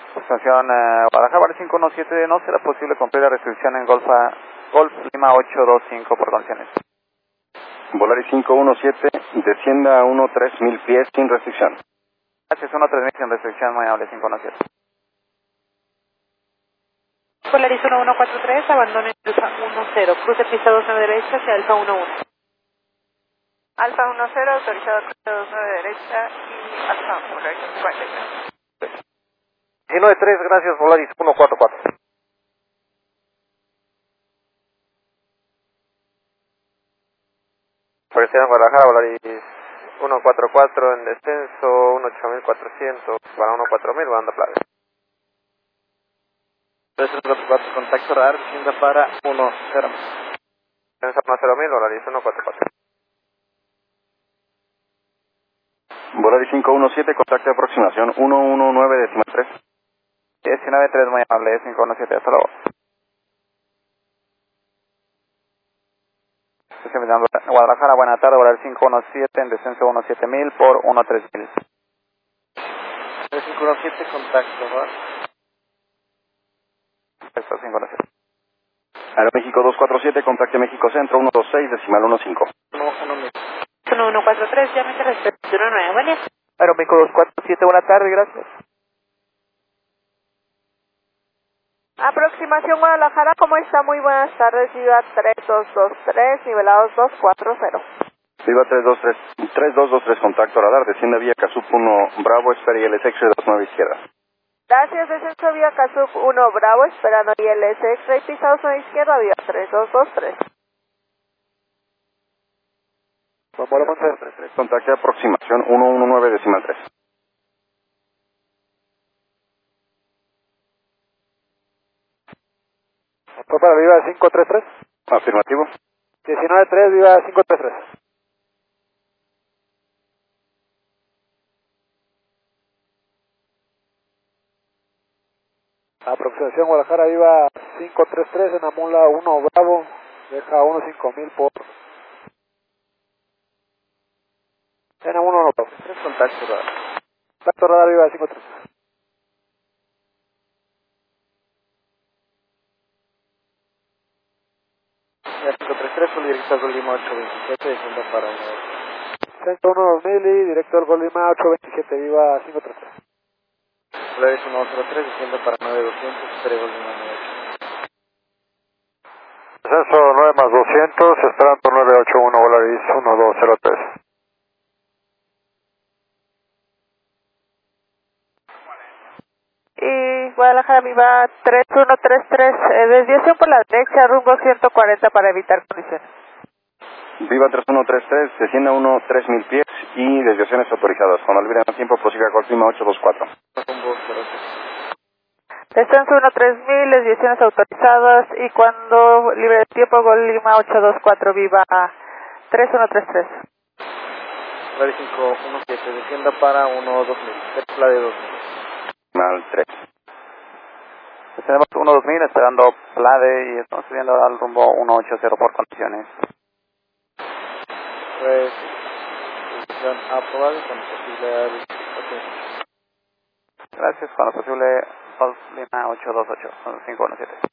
Estación Guadalajara, Volaris 517, no será posible cumplir la restricción en Golf Lima 825 por condiciones. Volaris 517, descienda a 1-3000 pies sin restricción. Gracias, 1-3000 sin restricción, muy amable, 517. Volaris 1143, abandone Alfa 10, cruce pista 29 derecha hacia Alfa 11. Alfa 10, autorizado cruce 29 derecha y Alfa 1, 19-3, gracias, Volaris 144. Operación Guadalajara, Volaris 144 en descenso, 18400 para 14000, banda Playa. 344, contacto radar, descienda para 10. Descenso 10000, Volaris 144. Volaris 517, contacto de aproximación 119.3. 19-3, muy amable, 517, hasta luego. Guadalajara, buena tarde, Volaris 517 en descenso 17000 por 13000. 517, contacto, ¿verdad? Perfecto, 517. Aeroméxico 247, contacte México Centro 126, decimal 15. 1143, llámese respecto 19, buen día. Aeroméxico 247, buena tarde, gracias. Aproximación Guadalajara, ¿cómo está? Muy buenas tardes, Viva 3223, nivelados 240. Viva 3223, contacto radar, descienda vía Casup 1 Bravo, espera ILS 29 izquierda. Gracias, descenso vía Casup 1 Bravo, esperando ILS X-Ray, pisados a la izquierda, vía 3223. Contacte de aproximación 119, decimal 3. ¿Fue para Viva 533? Afirmativo. 19-3, Viva 533. Aproximación Guadalajara, Viva 533 en Amula 1 Bravo, deja 15000 por... En 1 Bravo. Contacto radar. Contacto radar, Viva 533. Ya 533, con directo al Gol Lima 827, descienda para 1. 101 2000 y directo al Gol Lima 827, Viva 533. Volaris 103, desciende para 9200, espere Gol Lima 98. Descenso 9 más 200, esperando 981, Volaris 1203. Y Guadalajara, Viva 3133, desviación por la derecha, rumbo 140 para evitar colisiones. Viva 3133, descienda 13000 pies y desviaciones autorizadas. Cuando liberen el tiempo, prosiga Golf Lima 824. Descenso 13000, desviaciones autorizadas y cuando libre el tiempo, Gol Lima 824, Viva 3133. Volaris 517, descienda para 12000, Tesla de 2000. Mal 3. Tenemos 12000 esperando Plade y estamos subiendo al rumbo 180 por condiciones. Pues, decisión aprobada con posible verificación. Gracias, con lo posible, Golf Lima 828, 517.